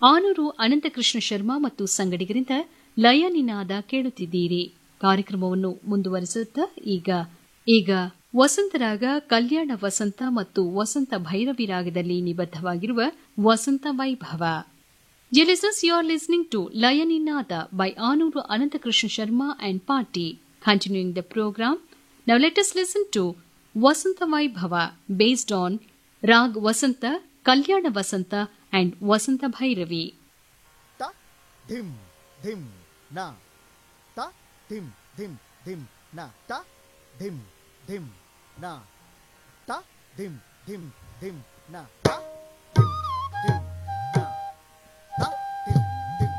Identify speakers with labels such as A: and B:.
A: ಆನೂರು ಅನಂತಕೃಷ್ಣ ಶರ್ಮಾ ಮತ್ತು ಸಂಗಡಿಗರಿಂದ ಲಯ ನಿನಾದ ಕೇಳುತ್ತಿದ್ದೀರಿ. ಕಾರ್ಯಕ್ರಮವನ್ನು ಮುಂದುವರಿಸುತ್ತಾ ಈಗ ವಸಂತರಾಗ ಕಲ್ಯಾಣ ವಸಂತ ಮತ್ತು ವಸಂತ ಭೈರವಿ ರಾಗದಲ್ಲಿ ನಿಬದ್ಧವಾಗಿರುವ ವಸಂತ ವೈಭವ. Dear listeners, you are listening to Layaninada by Anuru Anantakrishna Sharma and Party. Continuing the program, now let us listen to Vasanta Vaibhava based on Rag Vasanta, Kalyana Vasanta and Vasanta Bhairavi.
B: Ta dim dim na ta dim dim dim na ta dim dim na ta dim dim dim na ta